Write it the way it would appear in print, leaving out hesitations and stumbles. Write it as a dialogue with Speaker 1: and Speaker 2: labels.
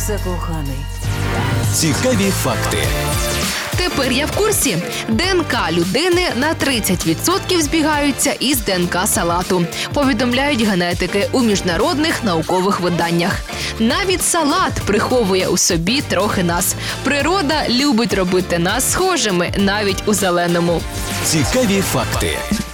Speaker 1: закоханий.
Speaker 2: Цікаві факти.
Speaker 3: Тепер я в курсі. ДНК людини на 30% збігаються із ДНК салату, повідомляють генетики у міжнародних наукових виданнях. Навіть салат приховує у собі трохи нас. Природа любить робити нас схожими навіть у зеленому.
Speaker 2: Цікаві факти.